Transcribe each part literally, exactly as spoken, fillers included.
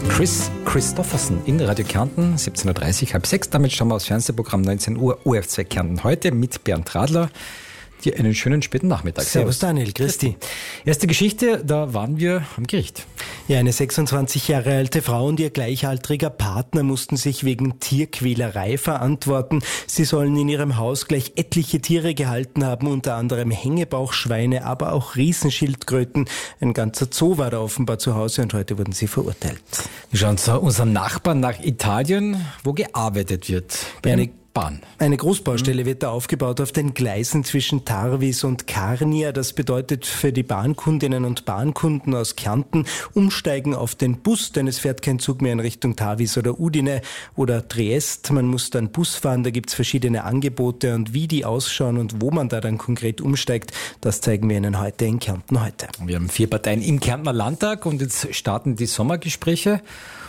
Chris Christopherson in Radio Kärnten, siebzehn Uhr dreißig, halb sechs. Damit schauen wir aufs Fernsehprogramm neunzehn Uhr O R F zwei Kärnten heute mit Bernd Radler. Dir einen schönen späten Nachmittag. Servus Daniel, grüß dich. Erste Geschichte, da waren wir am Gericht. Ja, eine sechsundzwanzig Jahre alte Frau und ihr gleichaltriger Partner mussten sich wegen Tierquälerei verantworten. Sie sollen in ihrem Haus gleich etliche Tiere gehalten haben, unter anderem Hängebauchschweine, aber auch Riesenschildkröten. Ein ganzer Zoo war da offenbar zu Hause und heute wurden sie verurteilt. Wir schauen zu unserem Nachbarn nach Italien, wo gearbeitet wird. Bei eine Bahn. Eine Großbaustelle wird da aufgebaut auf den Gleisen zwischen Tarvis und Carnia. Das bedeutet für die Bahnkundinnen und Bahnkunden aus Kärnten umsteigen auf den Bus, denn es fährt kein Zug mehr in Richtung Tarvis oder Udine oder Triest. Man muss dann Bus fahren, da gibt's verschiedene Angebote und wie die ausschauen und wo man da dann konkret umsteigt, das zeigen wir Ihnen heute in Kärnten heute. Wir haben vier Parteien im Kärntner Landtag und jetzt starten die Sommergespräche.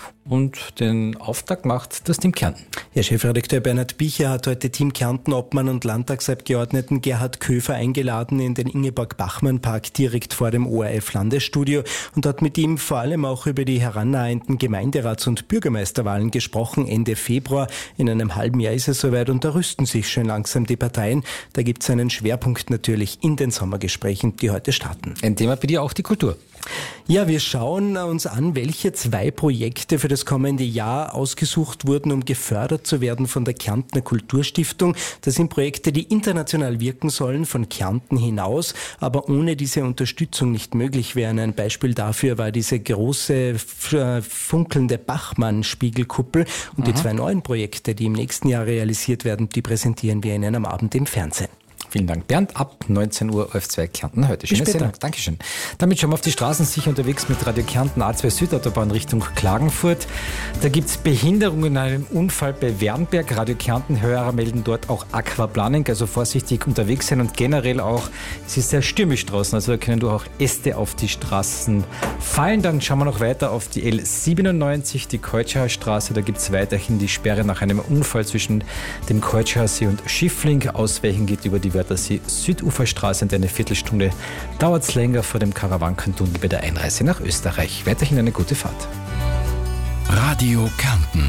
Und den Auftakt macht das Team Kärnten. Ja, Chefredakteur Bernhard Bicher hat heute Team Kärnten Obmann und Landtagsabgeordneten Gerhard Köfer eingeladen in den Ingeborg-Bachmann-Park direkt vor dem O R F-Landesstudio und hat mit ihm vor allem auch über die herannahenden Gemeinderats- und Bürgermeisterwahlen gesprochen, Ende Februar. In einem halben Jahr ist es soweit und da rüsten sich schon langsam die Parteien. Da gibt es einen Schwerpunkt natürlich in den Sommergesprächen, die heute starten. Ein Thema bei dir auch die Kultur. Ja, wir schauen uns an, welche zwei Projekte für das kommende Jahr ausgesucht wurden, um gefördert zu werden von der Kärntner Kulturstiftung. Das sind Projekte, die international wirken sollen, von Kärnten hinaus, aber ohne diese Unterstützung nicht möglich wären. Ein Beispiel dafür war diese große, funkelnde Bachmann-Spiegelkuppel. Und Aha. die zwei neuen Projekte, die im nächsten Jahr realisiert werden, die präsentieren wir Ihnen am Abend im Fernsehen. Vielen Dank, Bernd. Ab neunzehn Uhr O R F zwei Kärnten heute. Schöne Sendung. Dankeschön. Damit schauen wir auf die Straßen, sicher unterwegs mit Radio Kärnten A zwei Südautobahn Richtung Klagenfurt. Da gibt es Behinderungen in einem Unfall bei Wernberg. Radio Kärnten Hörer melden dort auch Aquaplaning, also vorsichtig unterwegs sein und generell auch, es ist sehr stürmisch draußen, also da können du auch Äste auf die Straßen fallen. Dann schauen wir noch weiter auf die L siebenundneunzig, die Keutschauer Straße. Da gibt es weiterhin die Sperre nach einem Unfall zwischen dem Keutschauer See und Schiffling. Ausweichen geht über die Wörthersee Süduferstraße und eine Viertelstunde dauert es länger vor dem Karawankentunnel bei der Einreise nach Österreich. Weiterhin eine gute Fahrt. Radio Kärnten.